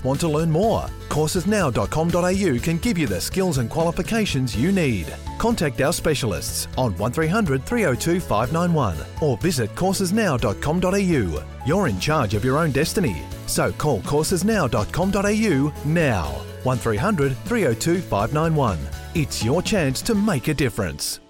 just want to learn more. Coursesnow.com.au can give you the skills and qualifications you need. Contact our specialists on 1300 302 591 or visit coursesnow.com.au. You're in charge of your own destiny. So call coursesnow.com.au now. 1300 302 591. It's your chance to make a difference.